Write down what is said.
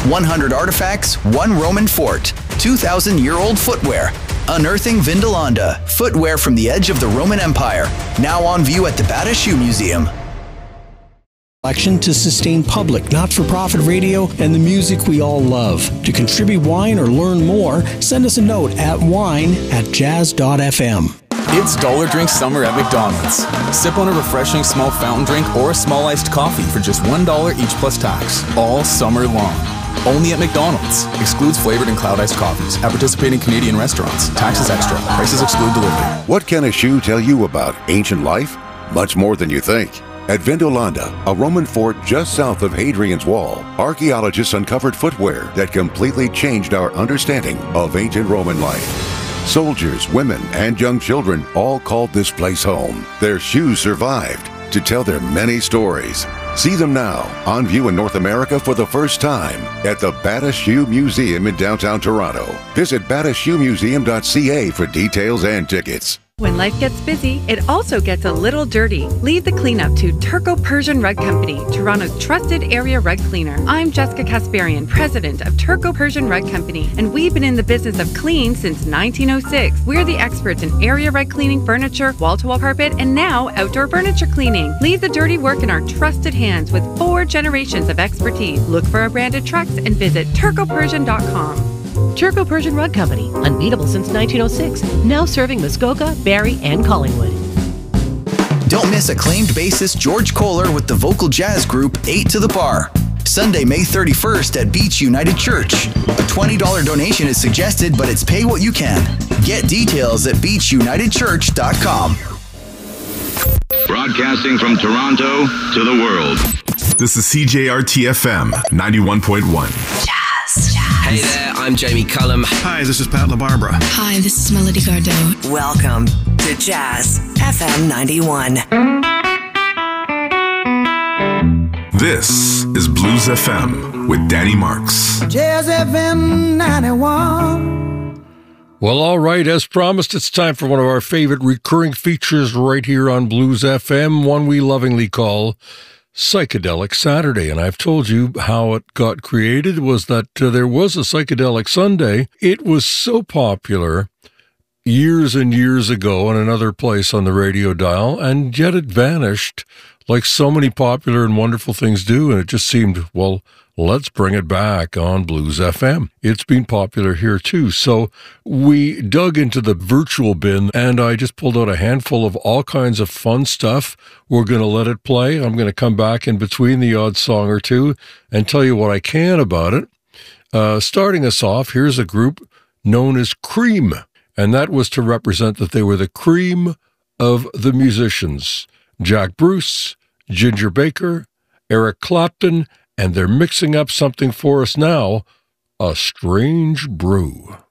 100 artifacts, one Roman fort, 2,000-year-old footwear. Unearthing Vindolanda, footwear from the edge of the Roman Empire. Now on view at the Bata Shoe Museum. To sustain public, not-for-profit radio and the music we all love. To contribute wine or learn more, send us a note at wine@jazz.fm. It's Dollar Drink Summer at McDonald's. Sip on a refreshing small fountain drink or a small iced coffee for just $1 each plus tax, all summer long. Only at McDonald's. Excludes flavored and cloud iced coffees at participating Canadian restaurants. Taxes extra. Prices exclude delivery. What can a shoe tell you about ancient life? Much more than you think. At Vindolanda, a Roman fort just south of Hadrian's Wall, archaeologists uncovered footwear that completely changed our understanding of ancient Roman life. Soldiers, women, and young children all called this place home. Their shoes survived to tell their many stories. See them now, on view in North America for the first time at the Bata Shoe Museum in downtown Toronto. Visit batashoemuseum.ca for details and tickets. When life gets busy, it also gets a little dirty. Leave the cleanup to Turco Persian Rug Company, Toronto's trusted area rug cleaner. I'm Jessica Kasparian, president of Turco Persian Rug Company, and we've been in the business of clean since 1906. We're the experts in area rug cleaning, furniture, wall-to-wall carpet, and now outdoor furniture cleaning. Leave the dirty work in our trusted hands with 4 generations of expertise. Look for our branded trucks and visit turcopersian.com. Turco Persian Rug Company, unbeatable since 1906, now serving Muskoka, Barrie, and Collingwood. Don't miss acclaimed bassist George Kohler with the vocal jazz group 8 to the Bar. Sunday, May 31st at Beach United Church. A $20 donation is suggested, but it's pay what you can. Get details at beachunitedchurch.com. Broadcasting from Toronto to the world. This is CJRT-FM 91.1. Hey there, I'm Jamie Cullum. Hi, this is Pat LaBarbera. Hi, this is Melody Gardot. Welcome to Jazz FM 91. This is Blues FM with Danny Marks. Jazz FM 91. Well, all right, as promised, it's time for one of our favorite recurring features right here on Blues FM, one we lovingly call Psychedelic Saturday. And I've told you how it got created was that there was a Psychedelic Sunday. It was so popular years and years ago in another place on the radio dial, and yet it vanished like so many popular and wonderful things do. And it just seemed, well, let's bring it back on Blues FM. It's been popular here too. So we dug into the virtual bin and I just pulled out a handful of all kinds of fun stuff. We're going to let it play. I'm going to come back in between the odd song or two and tell you what I can about it. Starting us off, here's a group known as Cream. And that was to represent that they were the cream of the musicians. Jack Bruce, Ginger Baker, Eric Clapton, and they're mixing up something for us now, a strange brew.